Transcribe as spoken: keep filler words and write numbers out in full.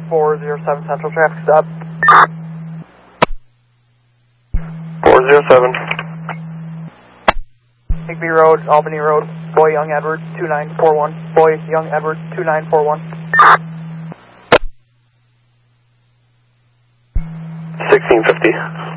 four zero seven Central traffic stop. four zero seven. Higby Road, Albany Road, Boy Young Edward two nine four one. Boy Young Edward two nine four one. sixteen fifty.